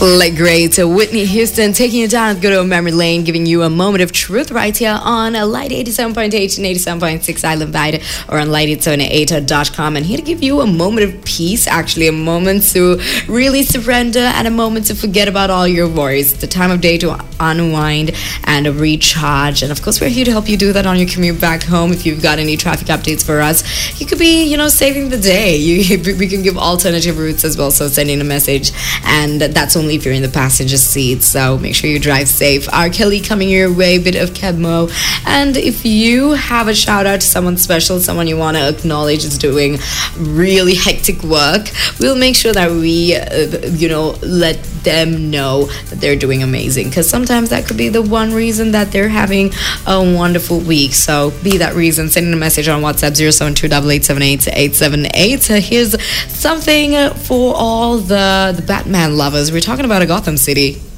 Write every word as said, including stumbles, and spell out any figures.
Like great. So Whitney Houston taking you down good old memory lane, giving you a moment of truth right here on uh, Light eighty-seven point eight and eighty-seven point six Island Wide or on light eight seven eight dot com. And here to give you a moment of peace, actually a moment to really surrender and a moment to forget about all your worries. The time of day to unwind and recharge. And of course, we're here to help you do that on your commute back home. If you've got any traffic updates for us, you could be, you know, saving the day. You, we can give alternative routes as well. So sending a message, and that's only if you're in the passenger seat, so make sure you drive safe. R. Kelly coming your way, bit of Kebmo. And if you have a shout out to someone special, someone you want to acknowledge is doing really hectic work, we'll make sure that we, uh, you know, let them know that they're doing amazing, because sometimes that could be the one reason that they're having a wonderful week. So be that reason. Send in a message on WhatsApp zero seven two eight eight seven eight eight seven eight. Here's something for all the, the Batman lovers. We're talking about a Gotham City.